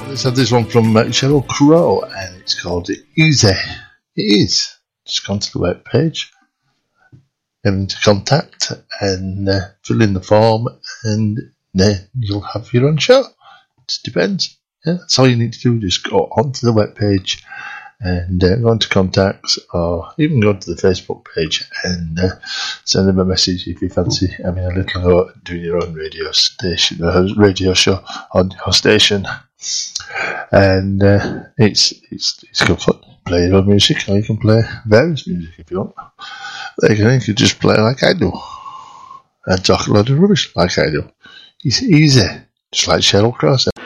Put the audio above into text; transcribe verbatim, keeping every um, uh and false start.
Let's have this one from uh, Sheryl Crow, and it's called Easy. It is. Just go to the web page, get into contact, and uh, fill in the form, and then you'll have your own show. It just depends. Yeah, that's all you need to do. Just go onto the web page and uh, go into contacts, or even go to the Facebook page and uh, send them a message if you fancy having a little go at doing your own radio station, uh, radio show on your station. And uh, it's it's it's good fun. Play your own music, or you can play various music if you want. Like, you can just play like I do, and talk a lot of rubbish like I do. It's easy, just like Sheryl Crow said.